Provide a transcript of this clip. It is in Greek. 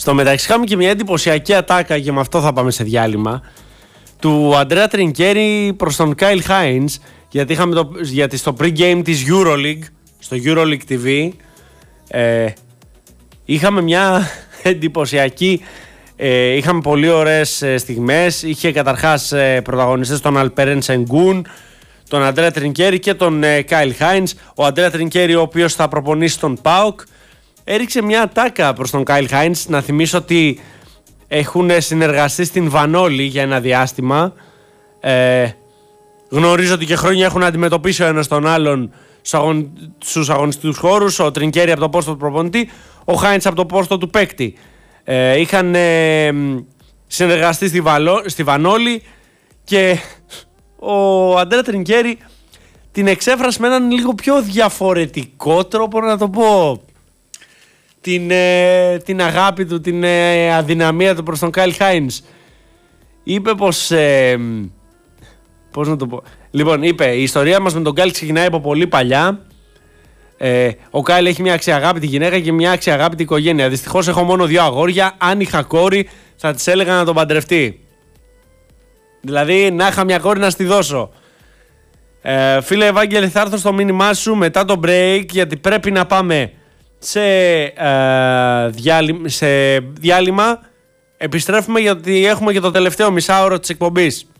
Στο μεταξύ είχαμε και μια εντυπωσιακή ατάκα και με αυτό θα πάμε σε διάλειμμα του Αντρέα Τρινκέρι προς τον Κάιλ Χάινς, γιατί στο pre-game της EuroLeague, στο EuroLeague TV, είχαμε μια εντυπωσιακή, είχαμε πολύ ωραίες στιγμές. Είχε καταρχάς πρωταγωνιστές τον Αλπέρεν Σενγκούν, τον Αντρέα Τρινκέρι και τον Κάιλ Χάινς. Ο Αντρέα Τρινκέρι, ο οποίος θα προπονήσει τον ΠΑΟΚ, έριξε μια ατάκα προς τον Κάιλ Χάινς. Να θυμίσω ότι έχουν συνεργαστεί στην Βανόλη για ένα διάστημα. Γνωρίζω ότι και χρόνια έχουν αντιμετωπίσει ο ένας τον άλλον στους αγωνιστικούς χώρους. Ο Τρινκέρι από το πόστο του προπονητή, ο Χάινς από το πόστο του παίκτη. Είχαν συνεργαστεί στη Βανόλη και ο Αντρέα Τρινκέρι την εξέφρασε με έναν λίγο πιο διαφορετικό τρόπο, να το πω, την αγάπη του, την αδυναμία του προς τον Κάιλ Χάινς. Είπε πως πώς να το πω, λοιπόν, είπε, η ιστορία μας με τον Κάιλ ξεκινάει από πολύ παλιά. Ο Κάιλ έχει μια αξιαγάπητη γυναίκα και μια αξιαγάπητη οικογένεια. Δυστυχώς έχω μόνο 2 αγόρια. Αν είχα κόρη θα της έλεγα να τον παντρευτεί. Δηλαδή να είχα μια κόρη να στη δώσω. Φίλε Ευάγγελε, θα έρθω στο μήνυμά σου μετά το break, γιατί πρέπει να πάμε σε διάλειμμα. Επιστρέφουμε γιατί έχουμε και το τελευταίο μισάωρο της εκπομπής.